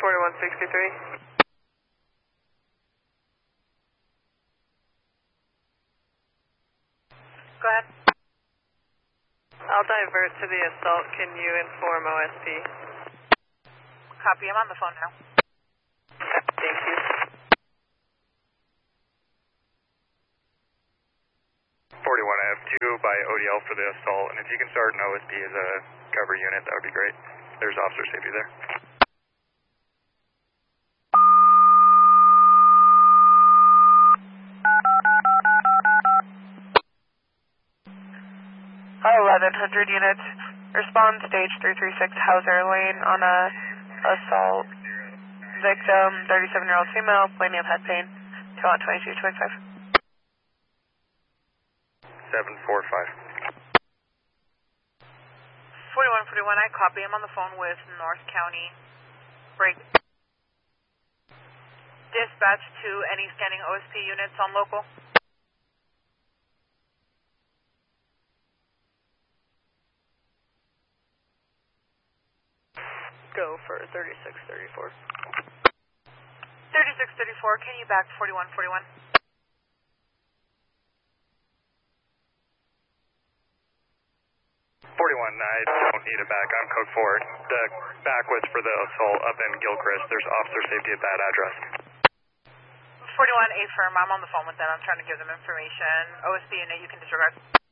4163. Go ahead. I'll divert to the assault. Can you inform OSP? Copy, I'm on the phone now. Thank you. 41, I have 2 by ODL for the assault, and if you can start an OSP as a cover unit, that would be great. There's officer safety there. Hi, 1100 units. Respond stage 336 Hauser Lane on a assault victim, 37-year-old female, complaining of head pain. 22225. 745. 4141, I copy. I'm on the phone with North County. Break. Dispatch to any standing OSP units on local. Go for 3634. 3634, can you back 4141? 41, I don't need a back. I'm code 4. The back was for the assault up in Gilchrist. There's officer safety at that address. 41, A firm. I'm on the phone with them. I'm trying to give them information. OSP unit, you can disregard.